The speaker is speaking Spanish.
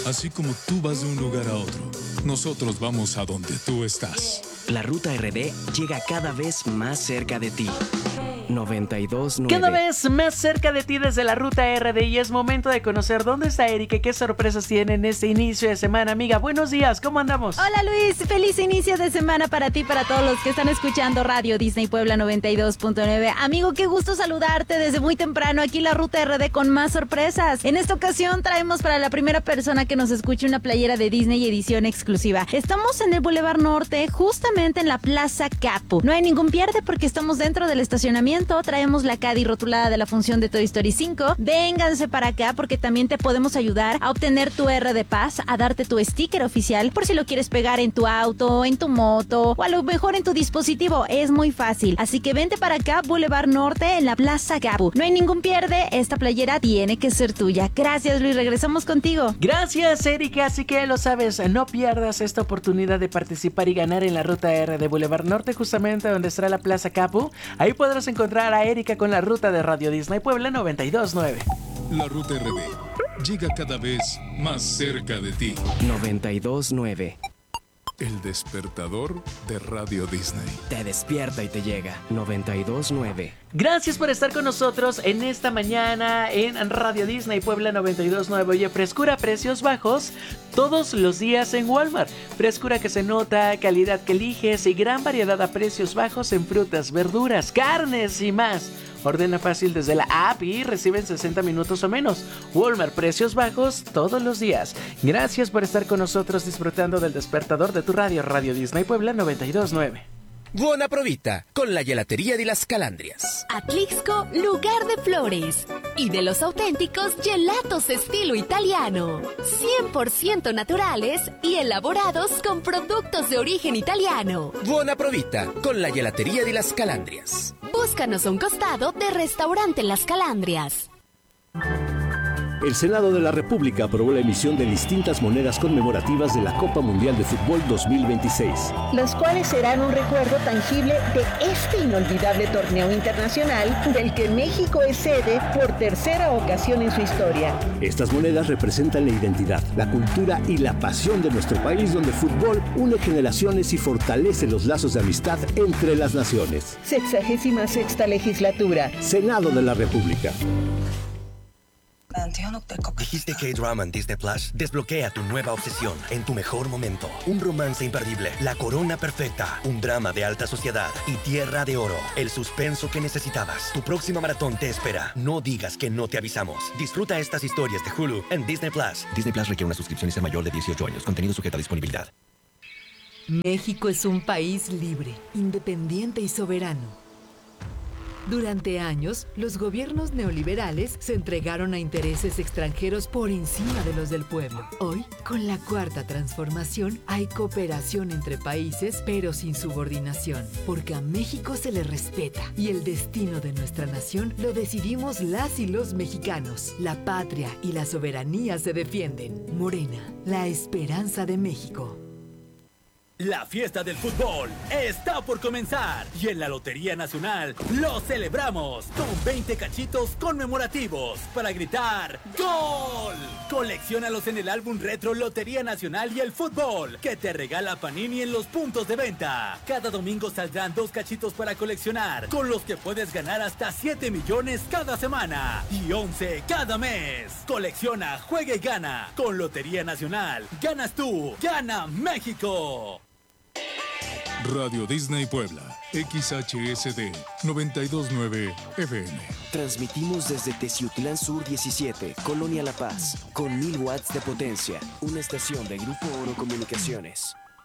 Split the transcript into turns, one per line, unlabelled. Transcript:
Así como tú vas de un lugar a otro, nosotros vamos a donde tú estás.
La Ruta RD llega cada vez más cerca de ti. 92.9.
Cada vez más cerca de ti desde la Ruta RD, y es momento de conocer dónde está Erika y qué sorpresas tiene en este inicio de semana. Amiga, buenos días, ¿cómo andamos?
Hola Luis, feliz inicio de semana para ti, para todos los que están escuchando Radio Disney Puebla 92.9. Amigo, qué gusto saludarte desde muy temprano aquí en la Ruta RD con más sorpresas. En esta ocasión traemos para la primera persona que nos escuche una playera de Disney edición exclusiva. Estamos en el Boulevard Norte, justamente en la Plaza Capu. No hay ningún pierde porque estamos dentro del estacionamiento. Traemos la Caddy rotulada de la función de Toy Story 5. Vénganse para acá porque también te podemos ayudar a obtener tu R de Paz, a darte tu sticker oficial por si lo quieres pegar en tu auto, en tu moto o a lo mejor en tu dispositivo. Es muy fácil. Así que vente para acá, Boulevard Norte, en la Plaza Capu. No hay ningún pierde. Esta playera tiene que ser tuya. Gracias, Luis. Regresamos contigo.
Gracias, Erika. Así que lo sabes, no pierdas esta oportunidad de participar y ganar en la Ruta R de Boulevard Norte, justamente donde estará la Plaza Capu. Ahí podrás encontrar a Erika con la ruta de Radio Disney Puebla 92.9.
La Ruta RD llega cada vez más cerca de ti.
92.9.
El despertador de Radio Disney.
Te despierta y te llega. 92.9.
Gracias por estar con nosotros en esta mañana en Radio Disney Puebla 92.9. Oye, frescura a precios bajos todos los días en Walmart. Frescura que se nota, calidad que eliges y gran variedad a precios bajos en frutas, verduras, carnes y más. Ordena fácil desde la app y recibe en 60 minutos o menos. Walmart, precios bajos todos los días. Gracias por estar con nosotros disfrutando del despertador de tu radio, Radio Disney Puebla 92.9.
Buona provita con la gelatería de las Calandrias.
Atlixco, lugar de flores y de los auténticos gelatos estilo italiano. 100% naturales y elaborados con productos de origen italiano.
Buona provita con la gelatería de las Calandrias.
Búscanos a un costado de Restaurante Las Calandrias.
El Senado de la República aprobó la emisión de distintas monedas conmemorativas de la Copa Mundial de Fútbol 2026.
Las cuales serán un recuerdo tangible de este inolvidable torneo internacional del que México es sede por tercera ocasión en su historia.
Estas monedas representan la identidad, la cultura y la pasión de nuestro país, donde el fútbol une generaciones y fortalece los lazos de amistad entre las naciones.
66ª legislatura.
Senado de la República.
¿Dijiste K-Drama en Disney Plus? Desbloquea tu nueva obsesión en tu mejor momento. Un romance imperdible, la corona perfecta, un drama de alta sociedad y Tierra de Oro. El suspenso que necesitabas. Tu próxima maratón te espera. No digas que no te avisamos. Disfruta estas historias de Hulu en Disney Plus. Disney Plus requiere una suscripción y ser mayor de 18 años. Contenido sujeto a disponibilidad.
México es un país libre, independiente y soberano. Durante años, los gobiernos neoliberales se entregaron a intereses extranjeros por encima de los del pueblo. Hoy, con la Cuarta Transformación, hay cooperación entre países, pero sin subordinación, porque a México se le respeta y el destino de nuestra nación lo decidimos las y los mexicanos. La patria y la soberanía se defienden. Morena, la esperanza de México.
La fiesta del fútbol está por comenzar y en la Lotería Nacional lo celebramos con 20 cachitos conmemorativos para gritar ¡Gol! Colecciónalos en el álbum retro Lotería Nacional y el Fútbol que te regala Panini en los puntos de venta. Cada domingo saldrán 2 cachitos para coleccionar, con los que puedes ganar hasta 7 millones cada semana y 11 cada mes. Colecciona, juega y gana. Con Lotería Nacional, ganas tú, gana México.
Radio Disney Puebla, XHSD 92.9 FM.
Transmitimos desde Teciutlán Sur 17, Colonia La Paz, con 1000 watts de potencia. Una estación de Grupo Oro Comunicaciones.